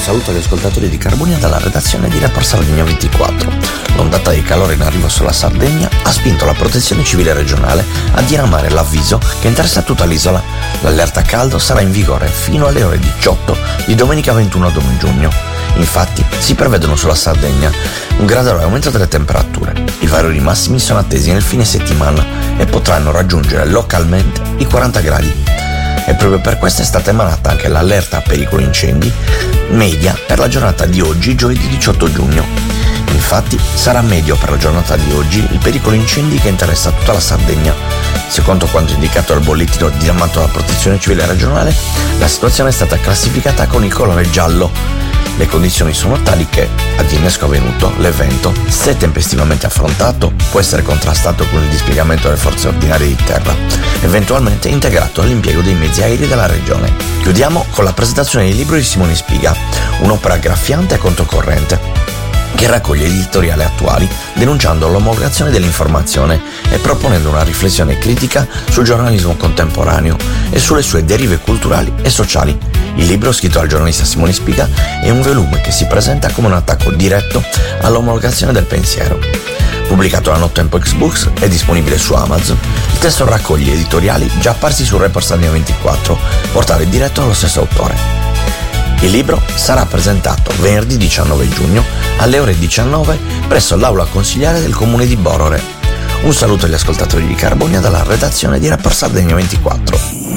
saluto agli ascoltatori di Carbonia dalla redazione di Report Sardegna 24. L'ondata di calore in arrivo sulla Sardegna ha spinto la protezione civile regionale a diramare l'avviso che interessa tutta l'isola. L'allerta caldo sarà in vigore fino alle ore 18 di domenica 21 giugno. Infatti si prevedono sulla Sardegna un graduale aumento delle temperature. I valori massimi sono attesi nel fine settimana e potranno raggiungere localmente i 40 gradi. E proprio per questo è stata emanata anche l'allerta a pericolo incendi media per la giornata di oggi, giovedì 18 giugno. Infatti sarà medio per la giornata di oggi il pericolo incendi che interessa tutta la Sardegna. Secondo quanto indicato dal bollettino diramato dalla Protezione Civile regionale, la situazione è stata classificata con il colore giallo. Le condizioni sono tali che, ad innesco avvenuto, l'evento, se tempestivamente affrontato, può essere contrastato con il dispiegamento delle forze ordinarie di terra, eventualmente integrato all'impiego dei mezzi aerei della regione. Chiudiamo con la presentazione del libro di Simone Spiga, un'opera graffiante e controcorrente, che raccoglie gli editoriali attuali denunciando l'omologazione dell'informazione e proponendo una riflessione critica sul giornalismo contemporaneo e sulle sue derive culturali e sociali. Il libro, scritto dal giornalista Simone Spiga, è un volume che si presenta come un attacco diretto all'omologazione del pensiero. Pubblicato da No Tempo X Books e disponibile su Amazon, il testo raccoglie editoriali già apparsi su Report Sardegna 24, portale diretto dallo stesso autore. Il libro sarà presentato venerdì 19 giugno alle ore 19 presso l'aula consigliare del comune di Borore. Un saluto agli ascoltatori di Carbonia dalla redazione di Report Sardegna 24.